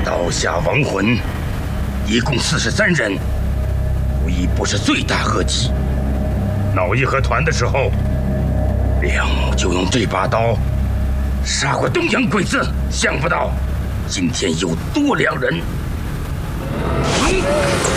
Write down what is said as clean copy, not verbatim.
刀下亡魂一共43人，无一不是罪大恶极。闹义和团的时候，梁某就用这把刀杀过东洋鬼子，想不到今天又多2人。